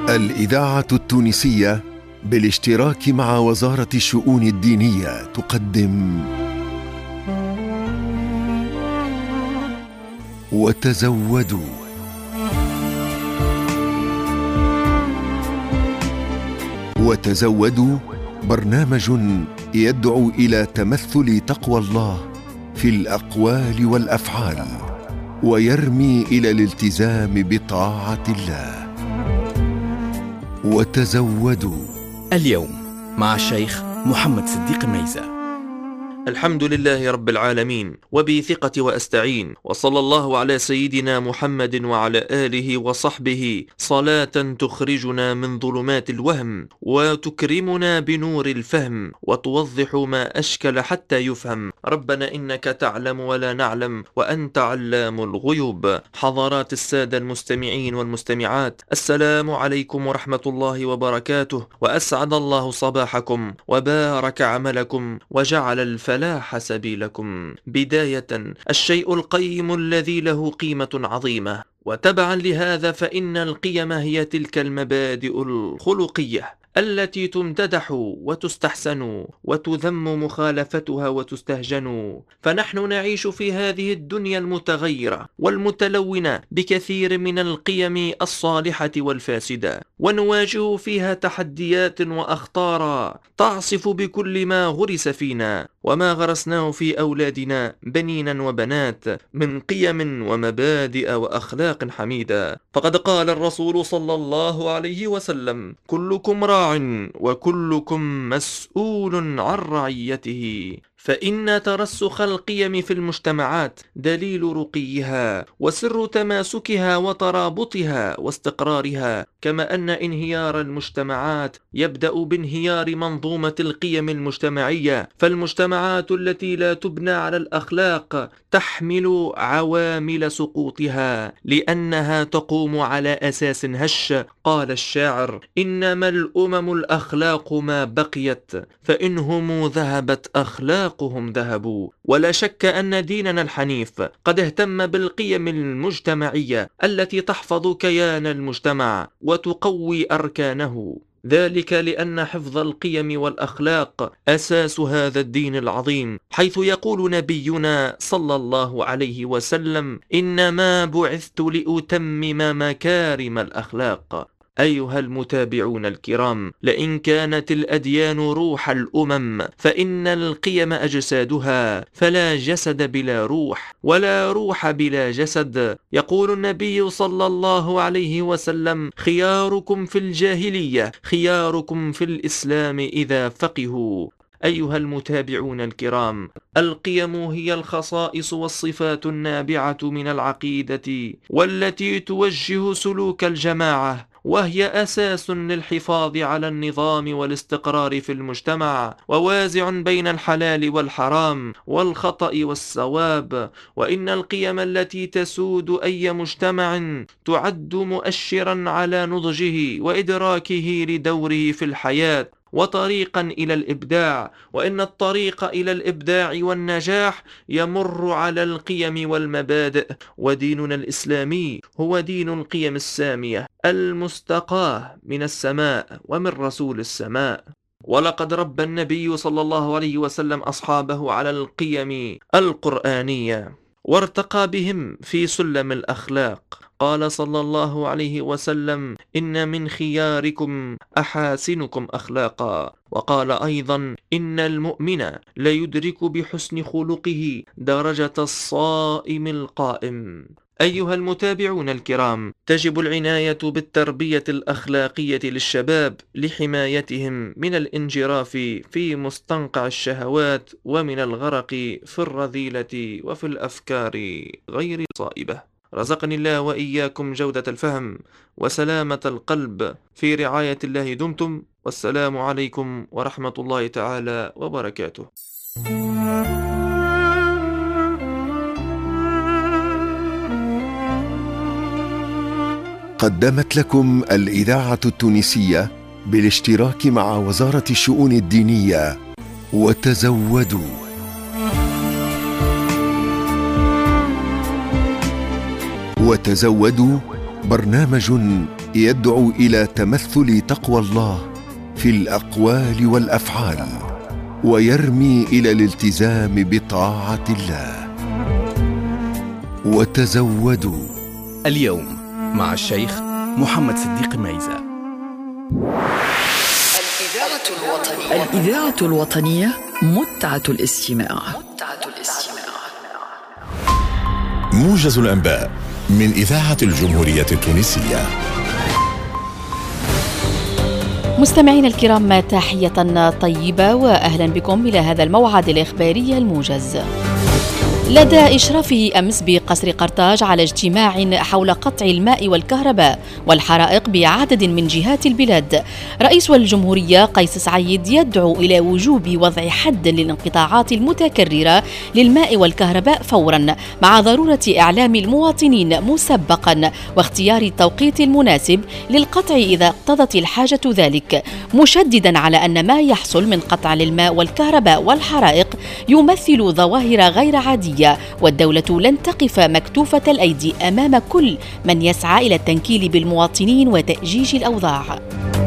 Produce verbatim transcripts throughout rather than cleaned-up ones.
الإذاعة التونسية بالاشتراك مع وزارة الشؤون الدينية تقدم وتزودوا. وتزودوا برنامج يدعو إلى تمثل تقوى الله في الأقوال والأفعال، ويرمي إلى الالتزام بطاعة الله. وتزودوا اليوم مع الشيخ محمد صديق ميزة. الحمد لله رب العالمين، وبثقة وأستعين، وصلى الله على سيدنا محمد وعلى آله وصحبه صلاة تخرجنا من ظلمات الوهم وتكرمنا بنور الفهم وتوضح ما أشكل حتى يفهم. ربنا إنك تعلم ولا نعلم وأنت علام الغيوب. حضرات السادة المستمعين والمستمعات، السلام عليكم ورحمة الله وبركاته، وأسعد الله صباحكم وبارك عملكم وجعل الفلاح فلاح سبيلكم. بداية، الشيء القيم الذي له قيمة عظيمة، وتبعا لهذا فإن القيم هي تلك المبادئ الخلقية التي تمتدح وتستحسن وتذم مخالفتها وتستهجن. فنحن نعيش في هذه الدنيا المتغيرة والمتلونة بكثير من القيم الصالحة والفاسدة، ونواجه فيها تحديات وأخطارا تعصف بكل ما غرس فينا وما غرسناه في أولادنا بنينا وبنات من قيم ومبادئ وأخلاق حميدة. فقد قال الرسول صلى الله عليه وسلم: كلكم راع وكلكم مسؤول عن رعيته. فإن ترسخ القيم في المجتمعات دليل رقيها وسر تماسكها وترابطها واستقرارها، كما أن انهيار المجتمعات يبدأ بانهيار منظومة القيم المجتمعية. فالمجتمعات التي لا تبنى على الأخلاق تحمل عوامل سقوطها، لأنها تقوم على أساس هش. قال الشاعر: إنما الأمم الأخلاق ما بقيت، فإنهم ذهبت أخلاقهم ذهبوا. ولا شك أن ديننا الحنيف قد اهتم بالقيم المجتمعية التي تحفظ كيان المجتمع وتقوي أركانه، ذلك لأن حفظ القيم والأخلاق أساس هذا الدين العظيم، حيث يقول نبينا صلى الله عليه وسلم: إنما بعثت لأتمم مكارم الأخلاق. أيها المتابعون الكرام، لئن كانت الأديان روح الأمم فإن القيم أجسادها، فلا جسد بلا روح ولا روح بلا جسد. يقول النبي صلى الله عليه وسلم: خياركم في الجاهلية خياركم في الإسلام إذا فقهوا. أيها المتابعون الكرام، القيم هي الخصائص والصفات النابعة من العقيدة والتي توجه سلوك الجماعة، وهي أساس للحفاظ على النظام والاستقرار في المجتمع، ووازع بين الحلال والحرام والخطأ والصواب. وإن القيم التي تسود أي مجتمع تعد مؤشرا على نضجه وإدراكه لدوره في الحياة وطريقا إلى الإبداع. وإن الطريق إلى الإبداع والنجاح يمر على القيم والمبادئ، وديننا الإسلامي هو دين القيم السامية المستقاة من السماء ومن رسول السماء. ولقد ربى النبي صلى الله عليه وسلم أصحابه على القيم القرآنية وارتقى بهم في سلم الأخلاق. قال صلى الله عليه وسلم: إن من خياركم أحاسنكم أخلاقا. وقال أيضا: إن المؤمن ليدرك بحسن خلقه درجة الصائم القائم. أيها المتابعون الكرام، تجب العناية بالتربية الأخلاقية للشباب لحمايتهم من الانجراف في مستنقع الشهوات ومن الغرق في الرذيلة وفي الأفكار غير صائبة. رزقني الله وإياكم جودة الفهم وسلامة القلب. في رعاية الله دمتم، والسلام عليكم ورحمة الله تعالى وبركاته. قدمت لكم الإذاعة التونسية بالاشتراك مع وزارة الشؤون الدينية وتزودوا. وتزودوا برنامج يدعو إلى تمثل تقوى الله في الأقوال والأفعال، ويرمي إلى الالتزام بطاعة الله. وتزودوا. اليوم مع الشيخ محمد صديق ميزة. الإذاعة الوطنية الإذاعة الوطنية متعة الاستماع. متعة الاستماع. موجز الأنباء من إذاعة الجمهورية التونسية. مستمعينا الكرام، تحية طيبة وأهلا بكم إلى هذا الموعد الإخباري الموجز. لدى إشرافه أمس بقصر قرطاج على اجتماع حول قطع الماء والكهرباء والحرائق بعدد من جهات البلاد، رئيس الجمهورية قيس سعيد يدعو إلى وجوب وضع حد للانقطاعات المتكررة للماء والكهرباء فورا، مع ضرورة إعلام المواطنين مسبقا واختيار التوقيت المناسب للقطع إذا اقتضت الحاجة ذلك، مشددا على أن ما يحصل من قطع للماء والكهرباء والحرائق يمثل ظواهر غير عادية، والدولة لن تقف مكتوفة الأيدي أمام كل من يسعى إلى التنكيل بالمواطنين وتأجيج الأوضاع.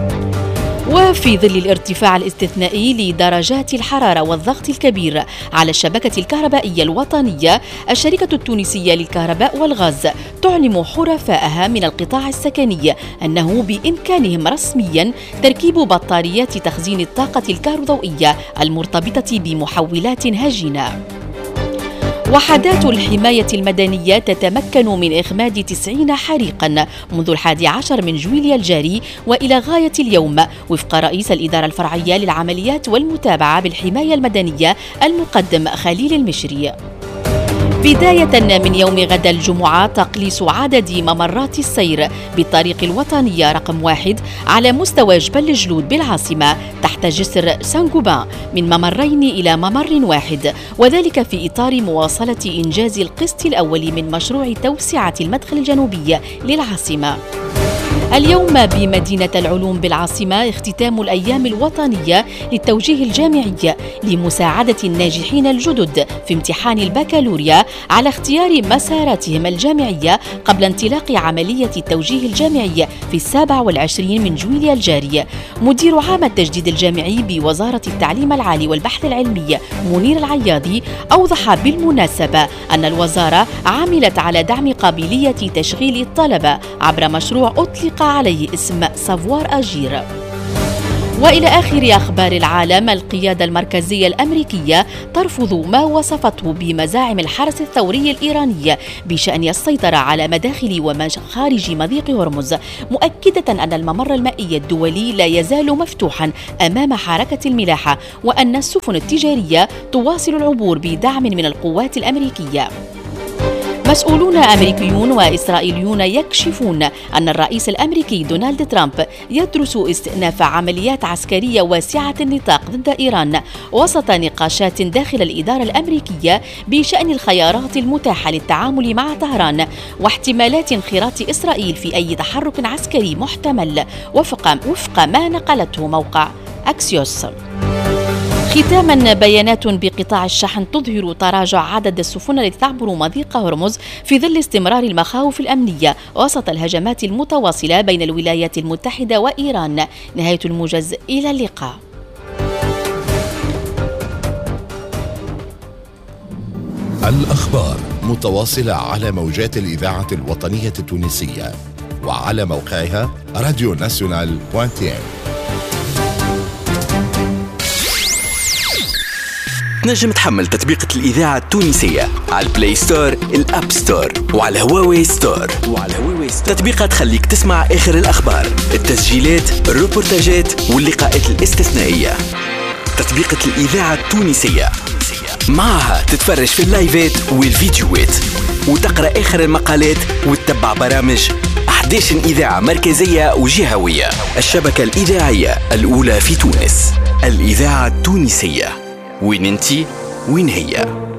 وفي ظل الارتفاع الاستثنائي لدرجات الحرارة والضغط الكبير على الشبكة الكهربائية الوطنية، الشركة التونسية للكهرباء والغاز تعلم حرفائها من القطاع السكني أنه بإمكانهم رسميا تركيب بطاريات تخزين الطاقة الكهروضوئية المرتبطة بمحولات هجينة. وحدات الحماية المدنية تتمكن من إخماد تسعين حريقا منذ الحادي عشر من جويليا الجاري وإلى غاية اليوم، وفق رئيس الإدارة الفرعية للعمليات والمتابعة بالحماية المدنية المقدم خليل المشري. بداية من يوم غدا الجمعة، تقليص عدد ممرات السير بالطريق الوطنية رقم واحد على مستوى جبل الجلود بالعاصمة تحت جسر سانغوبان من ممرين إلى ممر واحد، وذلك في إطار مواصلة إنجاز القسط الأول من مشروع توسعة المدخل الجنوبي للعاصمة. اليوم بمدينة العلوم بالعاصمة اختتام الأيام الوطنية للتوجيه الجامعي لمساعدة الناجحين الجدد في امتحان البكالوريا على اختيار مساراتهم الجامعية قبل انطلاق عملية التوجيه الجامعي في السابع والعشرين من جويليا الجاري. مدير عام التجديد الجامعي بوزارة التعليم العالي والبحث العلمي منير العياضي أوضح بالمناسبة أن الوزارة عملت على دعم قابلية تشغيل الطلبة عبر مشروع أطلق عليه اسم سافوار أجير. وإلى آخر أخبار العالم، القيادة المركزية الأمريكية ترفض ما وصفته بمزاعم الحرس الثوري الإيراني بشأن السيطرة على مداخل ومخارج مضيق هرمز، مؤكدة أن الممر المائي الدولي لا يزال مفتوحا أمام حركة الملاحة، وأن السفن التجارية تواصل العبور بدعم من القوات الأمريكية. مسؤولون أمريكيون وإسرائيليون يكشفون أن الرئيس الأمريكي دونالد ترامب يدرس استئناف عمليات عسكرية واسعة النطاق ضد إيران وسط نقاشات داخل الإدارة الأمريكية بشأن الخيارات المتاحة للتعامل مع طهران واحتمالات انخراط إسرائيل في أي تحرك عسكري محتمل، وفق وفق ما نقلته موقع أكسيوس. ختاما، بيانات بقطاع الشحن تظهر تراجع عدد السفن التي تعبر مضيق هرمز في ظل استمرار المخاوف الأمنية وسط الهجمات المتواصلة بين الولايات المتحدة وإيران. نهاية الموجز، إلى اللقاء. الأخبار متواصلة على موجات الإذاعة الوطنية التونسية وعلى موقعها راديو ناسيونال دوت تي ام. تنجم تحمل تطبيقة الإذاعة التونسية على البلاي ستور، الأب ستور، وعلى هواوي ستور. وعلى هواوي ستور تطبيقة تخليك تسمع آخر الأخبار، التسجيلات، الروبورتاجات واللقاءات الاستثنائية. تطبيقة الإذاعة التونسية معها تتفرج في اللايفات والفيديوهات وتقرأ آخر المقالات وتتبع برامج أحداث إذاعة مركزية وجهوية. الشبكة الإذاعية الأولى في تونس، الإذاعة التونسية. وين انتي وين هي؟